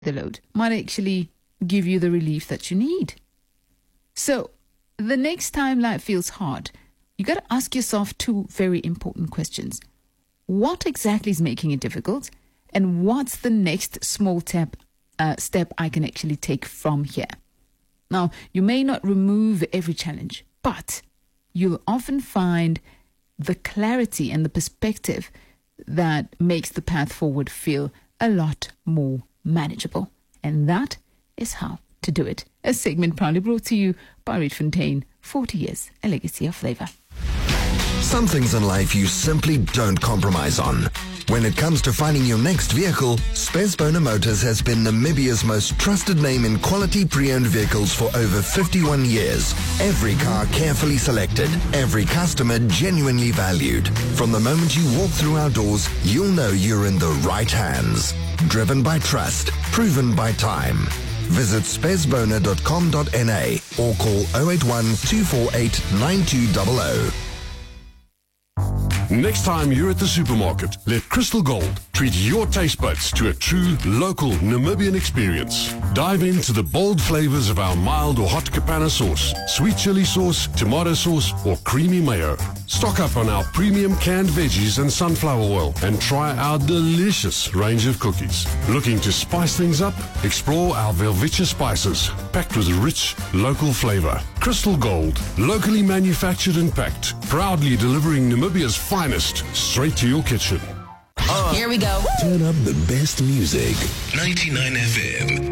the load might actually give you the relief that you need. So the next time life feels hard, you got to ask yourself two very important questions. What exactly is making it difficult? And what's the next small step I can actually take from here? Now, you may not remove every challenge, but you'll often find the clarity and the perspective that makes the path forward feel a lot more manageable. And that is how to do it. A segment proudly brought to you by Rietfontein, 40 years, a legacy of flavor. Some things in life you simply don't compromise on. When it comes to finding your next vehicle, Spesbona Motors has been Namibia's most trusted name in quality pre-owned vehicles for over 51 years. Every car carefully selected, every customer genuinely valued. From the moment you walk through our doors, you'll know you're in the right hands. Driven by trust, proven by time. Visit spesbona.com.na or call 081 248 9200. Next time you're at the supermarket, let Crystal Gold treat your taste buds to a true local Namibian experience. Dive into the bold flavors of our mild or hot Capana sauce, sweet chili sauce, tomato sauce, or creamy mayo. Stock up on our premium canned veggies and sunflower oil and try our delicious range of cookies. Looking to spice things up? Explore our Velveeta spices, packed with rich local flavor. Crystal Gold, locally manufactured and packed, proudly delivering Namibia's finest straight to your kitchen. Here we go. Turn up the best music. 99 FM.